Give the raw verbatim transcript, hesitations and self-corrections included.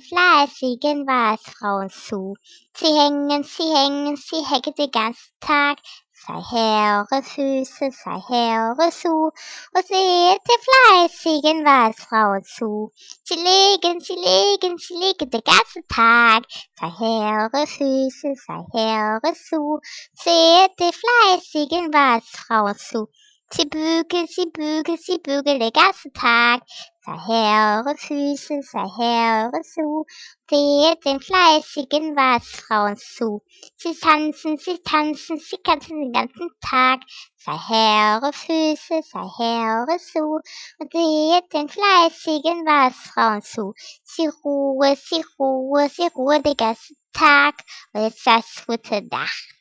fleißigen Weißfrauen zu. Sie hängen, sie hängen, sie hecken den ganzen Tag. Sei Herre Füße, sei Herre zu, und seht den fleißigen Weißfrauen zu. Sie legen, sie legen, sie legen den ganzen Tag. Sei Herre Füße, sei Herre zu, seht den fleißigen Weißfrauen zu. Sie bügeln, sie bügeln, sie bügeln den ganzen Tag. Sei Herre Füße, sei Herre zu, seht den fleißigen Weißfrauen zu. Sie tanzen, sie tanzen, sie tanzen den ganzen Tag. Sei Herre Füße, sei Herre zu, und seht den fleißigen Weißfrauen zu. Sie ruhe, sie ruhe, sie ruhe den ganzen Tag, und jetzt sagt's gute Nacht.